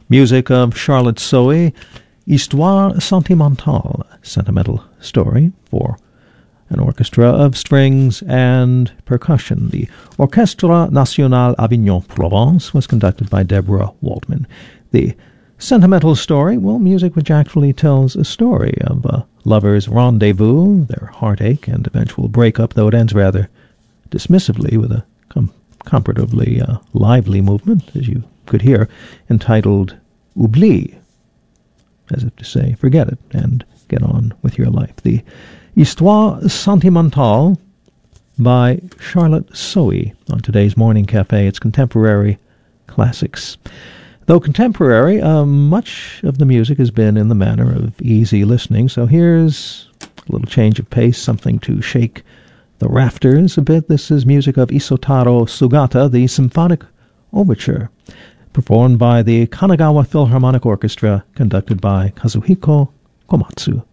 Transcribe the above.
Music of Charlotte Sohi, Histoire Sentimentale, Sentimental Story, for an orchestra of strings and percussion. The Orchestre National Avignon-Provence was conducted by Deborah Waldman. The Sentimental Story, well, music which actually tells a story of a lover's rendezvous, their heartache, and eventual breakup, though it ends rather dismissively with a comparatively lively movement, as you could hear, entitled Oublie, as if to say, forget it, and get on with your life. The Histoire Sentimentale by Charlotte Sohi on today's Morning Cafe. It's contemporary classics. Though contemporary, much of the music has been in the manner of easy listening, so here's a little change of pace, something to shake the rafters a bit. This is music of Isotaro Sugata, the Symphonic Overture, performed by the Kanagawa Philharmonic Orchestra, conducted by Kazuhiko Komatsu.